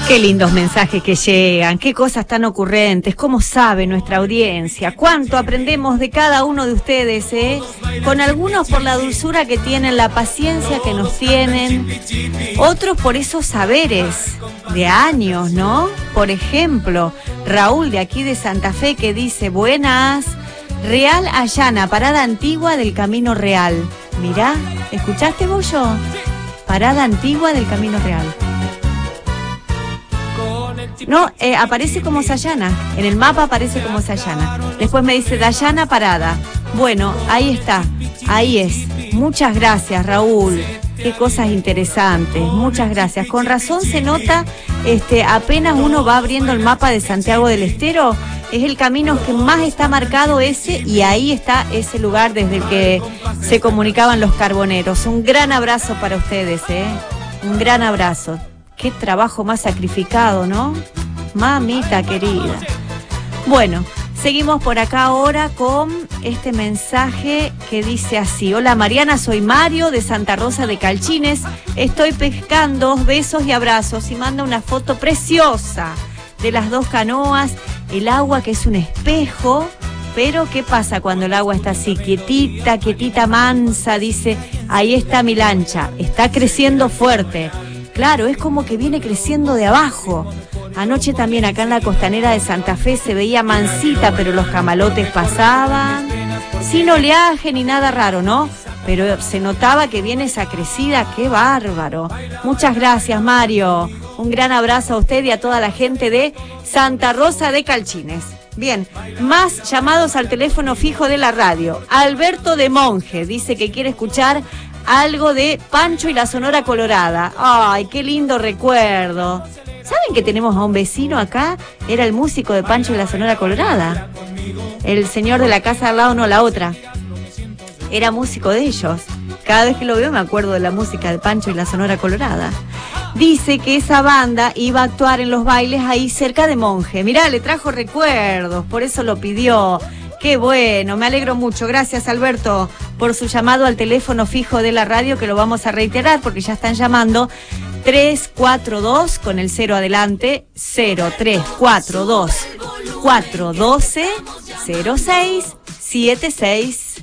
Qué lindos mensajes que llegan, qué cosas tan ocurrentes, cómo sabe nuestra audiencia, cuánto aprendemos de cada uno de ustedes, con algunos por la dulzura que tienen, la paciencia que nos tienen, otros por esos saberes de años, ¿no? Por ejemplo, Raúl de aquí de Santa Fe que dice, buenas, Real Allana, parada antigua del Camino Real. Mirá, ¿escuchaste, Bollo? Parada antigua del Camino Real. No, aparece como Sayana. En el mapa aparece como Sayana. Después me dice Dayana Parada. Bueno, ahí está. Ahí es. Muchas gracias, Raúl. Qué cosas interesantes. Muchas gracias. Con razón se nota, apenas uno va abriendo el mapa de Santiago del Estero, es el camino que más está marcado ese, y ahí está ese lugar desde el que se comunicaban los carboneros. Un gran abrazo para ustedes, un gran abrazo. Qué trabajo más sacrificado, ¿no? Mamita querida. Bueno, seguimos por acá ahora con este mensaje que dice así. Hola Mariana, soy Mario de Santa Rosa de Calchines. Estoy pescando, besos y abrazos. Y manda una foto preciosa de las dos canoas. El agua que es un espejo. Pero ¿qué pasa cuando el agua está así? Quietita, quietita, mansa. Dice, ahí está mi lancha. Está creciendo fuerte. Claro, es como que viene creciendo de abajo. Anoche también acá en la costanera de Santa Fe se veía mansita, pero los camalotes pasaban. Sin oleaje ni nada raro, ¿no? Pero se notaba que viene esa crecida, ¡qué bárbaro! Muchas gracias, Mario. Un gran abrazo a usted y a toda la gente de Santa Rosa de Calchines. Bien, más llamados al teléfono fijo de la radio. Alberto de Monje dice que quiere escuchar algo de Pancho y la Sonora Colorada. ¡Ay, qué lindo recuerdo! ¿Saben que tenemos a un vecino acá? Era el músico de Pancho y la Sonora Colorada. El señor de la casa al lado, no, la otra. Era músico de ellos. Cada vez que lo veo me acuerdo de la música de Pancho y la Sonora Colorada. Dice que esa banda iba a actuar en los bailes ahí cerca de Monje. Mirá, le trajo recuerdos, por eso lo pidió. Qué bueno, me alegro mucho. Gracias, Alberto, por su llamado al teléfono fijo de la radio, que lo vamos a reiterar porque ya están llamando. 342 con el 0 adelante, 0342 412 0676.